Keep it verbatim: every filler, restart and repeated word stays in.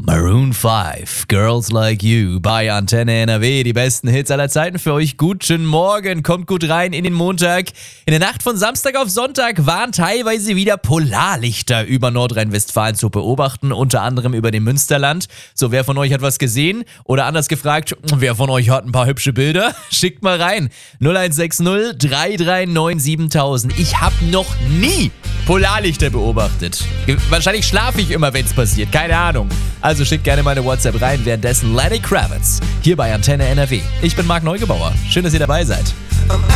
Maroon fünf, Girls Like You bei Antenne N R W. Die besten Hits aller Zeiten für euch. Guten Morgen, kommt gut rein in den Montag. In der Nacht von Samstag auf Sonntag waren teilweise wieder Polarlichter über Nordrhein-Westfalen zu beobachten, unter anderem über dem Münsterland. So, wer von euch hat was gesehen? Oder anders gefragt, wer von euch hat ein paar hübsche Bilder? Schickt mal rein. null eins sechs null drei drei neun siebentausend. Ich habe noch nie Polarlichter beobachtet. Wahrscheinlich schlafe ich immer, wenn es passiert. Keine Ahnung. Also schickt gerne meine WhatsApp rein. Währenddessen Lenny Kravitz hier bei Antenne N R W. Ich bin Marc Neugebauer. Schön, dass ihr dabei seid.